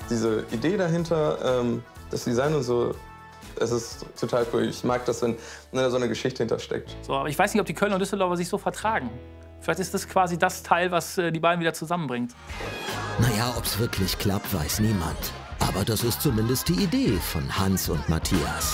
Diese Idee dahinter, das Design und so, es ist total cool. Ich mag das, wenn so eine Geschichte hintersteckt. So, aber ich weiß nicht, ob die Kölner und Düsseldorfer sich so vertragen. Vielleicht ist das quasi das Teil, was die beiden wieder zusammenbringt. Naja, ob's wirklich klappt, weiß niemand. Aber das ist zumindest die Idee von Hans und Matthias.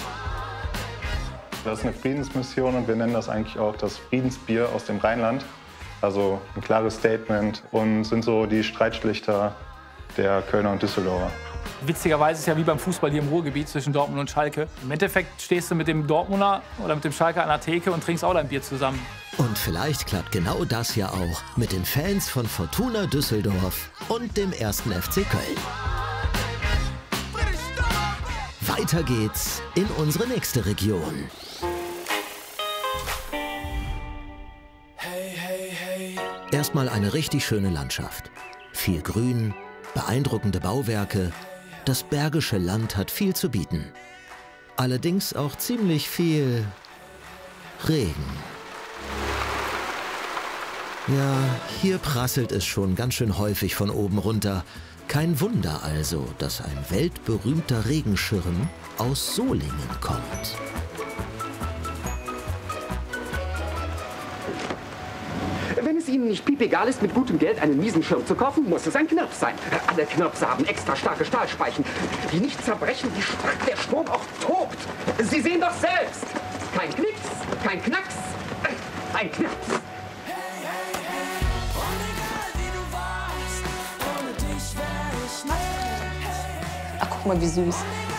Das ist eine Friedensmission und wir nennen das eigentlich auch das Friedensbier aus dem Rheinland. Also ein klares Statement und sind so die Streitschlichter der Kölner und Düsseldorfer. Witzigerweise ist es ja wie beim Fußball hier im Ruhrgebiet zwischen Dortmund und Schalke. Im Endeffekt stehst du mit dem Dortmunder oder mit dem Schalker an der Theke und trinkst auch dein Bier zusammen. Und vielleicht klappt genau das ja auch mit den Fans von Fortuna Düsseldorf und dem 1. FC Köln. Weiter geht's in unsere nächste Region. Erstmal eine richtig schöne Landschaft. Viel Grün, beeindruckende Bauwerke. Das Bergische Land hat viel zu bieten. Allerdings auch ziemlich viel Regen. Ja, hier prasselt es schon ganz schön häufig von oben runter. Kein Wunder also, dass ein weltberühmter Regenschirm aus Solingen kommt. Wenn es Ihnen nicht piepegal ist, mit gutem Geld einen miesen Schirm zu kaufen, muss es ein Knirps sein. Alle Knirpse haben extra starke Stahlspeichen, die nicht zerbrechen, wie stark der Strom auch tobt. Sie sehen doch selbst. Kein Knicks, kein Knacks, ein Knirps. Ach, guck mal, wie süß.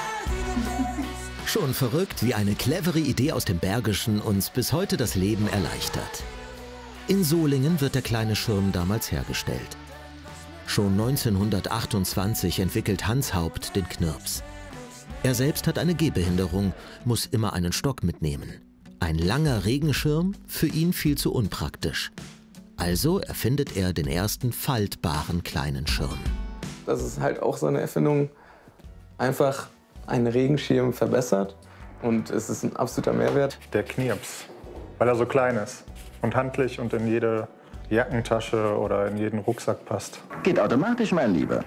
Schon verrückt, wie eine clevere Idee aus dem Bergischen uns bis heute das Leben erleichtert. In Solingen wird der kleine Schirm damals hergestellt. Schon 1928 entwickelt Hans Haupt den Knirps. Er selbst hat eine Gehbehinderung, muss immer einen Stock mitnehmen. Ein langer Regenschirm, für ihn viel zu unpraktisch. Also erfindet er den ersten faltbaren kleinen Schirm. Das ist halt auch so eine Erfindung, einfach einen Regenschirm verbessert. Und es ist ein absoluter Mehrwert. Der Knirps, weil er so klein ist und handlich und in jede Jackentasche oder in jeden Rucksack passt. Geht automatisch, mein Lieber.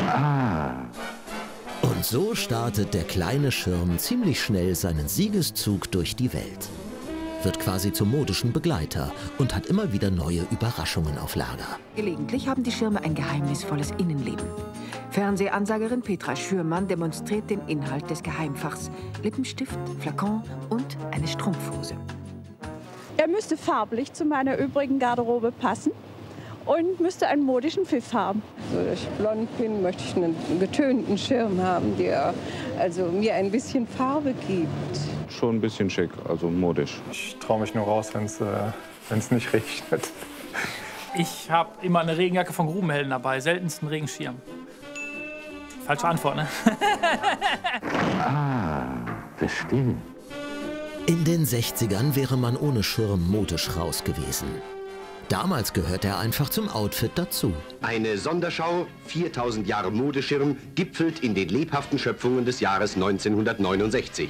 Und so startet der kleine Schirm ziemlich schnell seinen Siegeszug durch die Welt. Wird quasi zum modischen Begleiter und hat immer wieder neue Überraschungen auf Lager. Gelegentlich haben die Schirme ein geheimnisvolles Innenleben. Fernsehansagerin Petra Schürmann demonstriert den Inhalt des Geheimfachs. Lippenstift, Flakon und eine Strumpfhose. Er müsste farblich zu meiner übrigen Garderobe passen und müsste einen modischen Pfiff haben. So, dass ich blond bin, möchte ich einen getönten Schirm haben, der also mir ein bisschen Farbe gibt. Schon ein bisschen schick, also modisch. Ich traue mich nur raus, wenn es nicht regnet. Ich habe immer eine Regenjacke von Grubenhelden dabei, seltensten Regenschirm. Falsche Antwort, ne? Verstehe. In den 60ern wäre man ohne Schirm modisch raus gewesen. Damals gehört er einfach zum Outfit dazu. Eine Sonderschau, 4000 Jahre Modeschirm, gipfelt in den lebhaften Schöpfungen des Jahres 1969.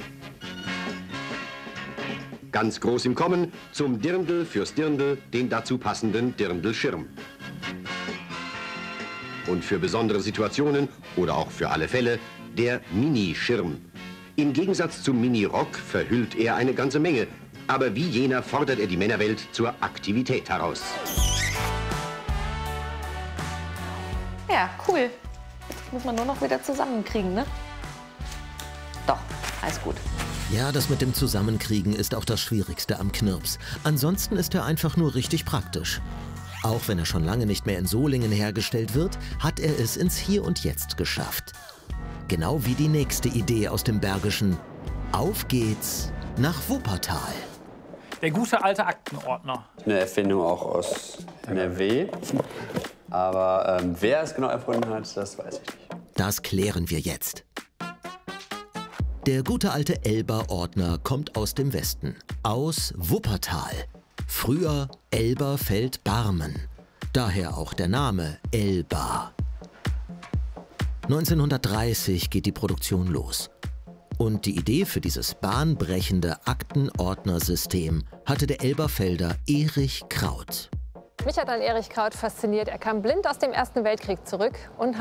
Ganz groß im Kommen, zum Dirndl fürs Dirndl, den dazu passenden Dirndlschirm. Und für besondere Situationen oder auch für alle Fälle der Minischirm. Im Gegensatz zum Mini-Rock verhüllt er eine ganze Menge, aber wie jener fordert er die Männerwelt zur Aktivität heraus. Ja, cool. Jetzt muss man nur noch wieder zusammenkriegen, ne? Doch, alles gut. Ja, das mit dem Zusammenkriegen ist auch das Schwierigste am Knirps. Ansonsten ist er einfach nur richtig praktisch. Auch wenn er schon lange nicht mehr in Solingen hergestellt wird, hat er es ins Hier und Jetzt geschafft. Genau wie die nächste Idee aus dem Bergischen. Auf geht's nach Wuppertal. Der gute alte Aktenordner. Eine Erfindung auch aus NRW. Aber wer es genau erfunden hat, das weiß ich nicht. Das klären wir jetzt. Der gute alte Elber-Ordner kommt aus dem Westen, aus Wuppertal. Früher Elberfeld-Barmen. Daher auch der Name Elba. 1930 geht die Produktion los. Und die Idee für dieses bahnbrechende Aktenordnersystem hatte der Elberfelder Erich Kraut. Mich hat an Erich Kraut fasziniert. Er kam blind aus dem Ersten Weltkrieg zurück und